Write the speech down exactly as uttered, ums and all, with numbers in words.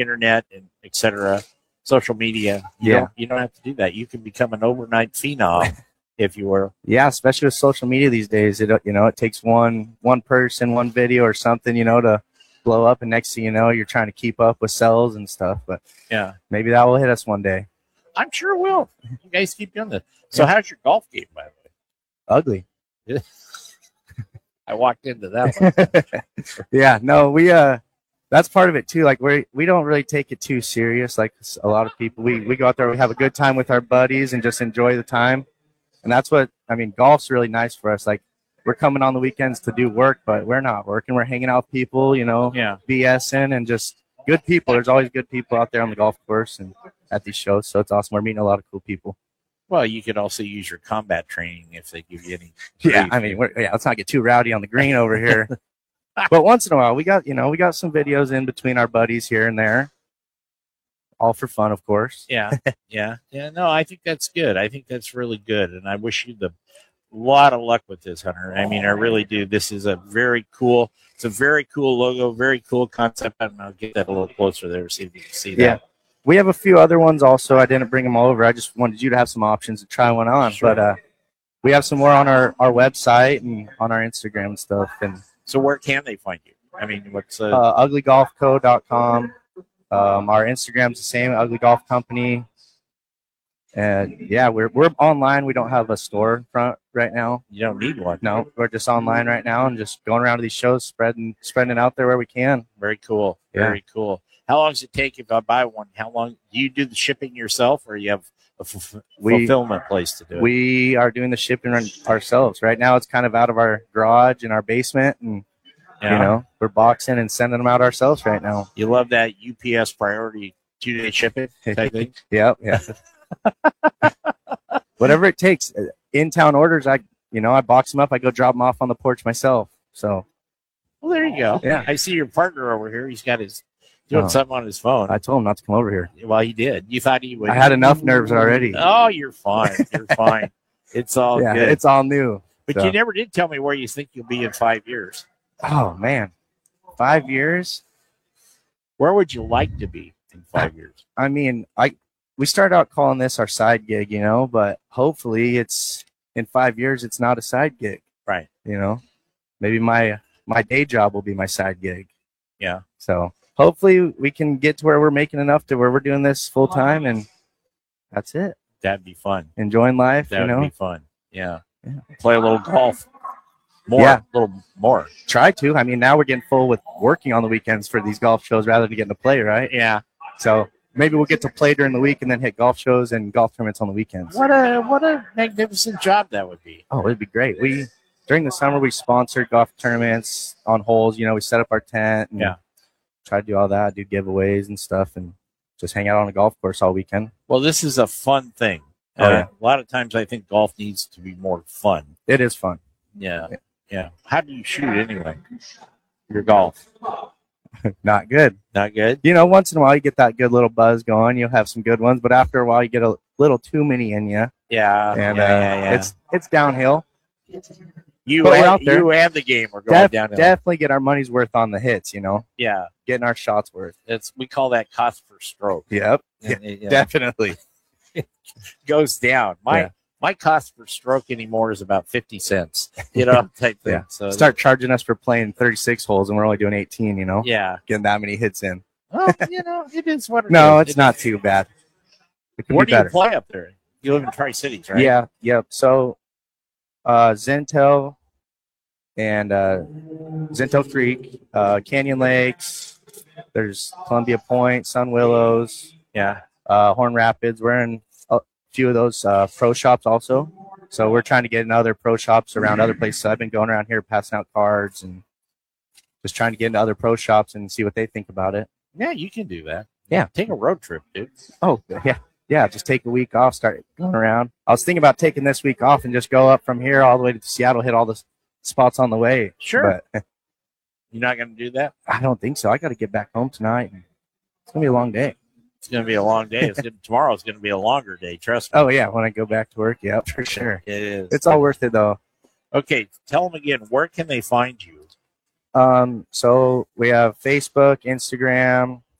internet and et cetera, social media, you Yeah. don't you don't have to do that. You can become an overnight phenom, if you were. Yeah, especially with social media these days. It you know it takes one one person, one video or something, you know, to blow up, and next thing you know, you're trying to keep up with sales and stuff. But Yeah, maybe that will hit us one day. I'm sure it will. You guys keep doing this. So, Yeah. how's your golf game, by Ugly. the way? I walked into that one. Yeah, no, we uh that's part of it too. Like we we don't really take it too serious like a lot of people. We we go out there, we have a good time with our buddies and just enjoy the time. And that's what I mean, golf's really nice for us. Like we're coming on the weekends to do work, but we're not working. We're hanging out with people, you know, Yeah. BSing and just good people. There's always good people out there on the golf course and at these shows. So it's awesome. We're meeting a lot of cool people. Well, you could also use your combat training if they give you any. Yeah, I mean, we're, yeah, let's not get too rowdy on the green over here. But once in a while, we got, you know, we got some videos in between our buddies here and there. All for fun, of course. Yeah, yeah, yeah. No, I think that's good. I think that's really good, and I wish you the lot of luck with this, Hunter. I mean, I really do. This is a very cool. It's a very cool logo, very cool concept. And I'll get that a little closer there, see if you can see that. Yeah. We have a few other ones also. I didn't bring them all over. I just wanted you to have some options to try one on. Sure. But uh, we have some more on our, our website and on our Instagram and stuff. And So where can they find you? I mean, what's uh, uh, ugly golf co dot com. Um, our Instagram's the same, Ugly Golf Company. And yeah, we're we're online. We don't have a store front right now. you don't need one. No, we're just online right now and just going around to these shows, spreading spreading it out there where we can. Very cool. Yeah. Very cool. How long does it take if I buy one? How long do you do the shipping yourself, or you have a f- We- fulfillment place to do it? We are doing the shipping run ourselves. Right now it's kind of out of our garage in our basement, and Yeah. you know, we're boxing and sending them out ourselves right now. You love that U P S priority two day shipping type thing. Yep, yeah. Whatever it takes. In town orders, I you know, I box them up, I go drop them off on the porch myself. So Well, there you go. Yeah. I see your partner over here. He's got his doing Oh. something on his phone. I told him not to come over here. well, he did. You thought he would. I had enough nerves already. Oh, you're fine. You're fine. It's all Yeah, good. it's all new. but so. you never did tell me where you think you'll be in five years. Oh man. Five years? Where would you like to be in five years? I mean, I we started out calling this our side gig, you know, but hopefully it's in five years it's not a side gig. Right. You know, maybe my my day job will be my side gig. Yeah. So hopefully we can get to where we're making enough to where we're doing this full time, and that's it. That'd be fun. Enjoying life, That you would know. be fun. Yeah. Yeah. Play a little golf. More. Yeah. A little more. Try to. I mean, now we're getting full with working on the weekends for these golf shows rather than getting to play, right? Yeah. So maybe we'll get to play during the week and then hit golf shows and golf tournaments on the weekends. What a what a magnificent job that would be. Oh, it'd be great. We during the summer we sponsored golf tournaments on holes. You know, we set up our tent and Yeah. try to do all that, do giveaways and stuff, and just hang out on a golf course all weekend. Well, this is a fun thing. Oh, Uh, yeah. A lot of times I think golf needs to be more fun. It is fun. Yeah. Yeah. How do you shoot anyway? Your golf. Not good. Not good? You know, once in a while you get that good little buzz going. You'll have some good ones, but after a while you get a little too many in you, Yeah. and yeah, uh, yeah, yeah. it's it's downhill. you, but we're and, out there. you and the game are going Def- downhill. definitely get our money's worth on the hits. You know, Yeah. getting our shots worth. It's we call that cost per stroke. Yep, And it, you know, definitely. goes down. My Yeah. my cost per stroke anymore is about fifty cents. You know, type thing. Yeah. So Start charging us for playing thirty-six holes, and we're only doing eighteen. You know, yeah. getting that many hits in. Well, you know, it is what it No, is. it's It not is. too bad. It could Where be do you better. play up there? You live in Tri Cities, right? Yeah, yep. So, uh, Zentel and uh, Zentel Creek, uh, Canyon Lakes. There's Columbia Point, Sun Willows, Yeah. uh, Horn Rapids. We're in a few of those uh, pro shops also. So we're trying to get in other pro shops around other places. I've been going around here passing out cards and just trying to get into other pro shops and see what they think about it. Yeah, you can do that. Yeah. Take a road trip, dude. Oh, yeah. Yeah, just take a week off, start going around. I was thinking about taking this week off and just go up from here all the way to Seattle, hit all the s- spots on the way. Sure. But You're not going to do that? I don't think so. I got to get back home tonight. It's going to be a long day. It's going to be a long day. It's gonna, tomorrow's going to be a longer day. Trust me. Oh, yeah, when I go back to work. Yeah, for sure. It is. It's all worth it, though. Okay, tell them again, where can they find you? Um, so we have Facebook, Instagram,